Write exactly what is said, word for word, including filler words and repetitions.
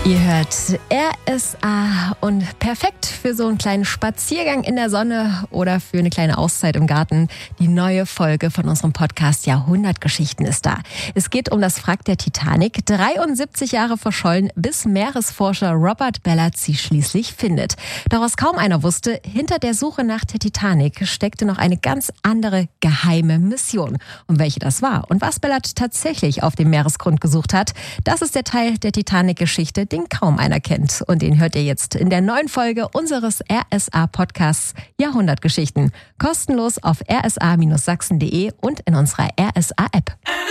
Ihr hört R S A und perfekt für so einen kleinen Spaziergang in der Sonne oder für eine kleine Auszeit im Garten. Die neue Folge von unserem Podcast Jahrhundertgeschichten ist da. Es geht um das Wrack der Titanic, dreiundsiebzig Jahre verschollen, bis Meeresforscher Robert Ballard sie schließlich findet. Doch was kaum einer wusste, hinter der Suche nach der Titanic steckte noch eine ganz andere geheime Mission. Und welche das war und was Ballard tatsächlich auf dem Meeresgrund gesucht hat, das ist der Teil der Titanic-Geschichte, den kaum einer kennt. Und den hört ihr jetzt in der neuen Folge unseres R S A-Podcasts Jahrhundertgeschichten. Kostenlos auf r s a Bindestrich sachsen punkt de und in unserer R S A-App.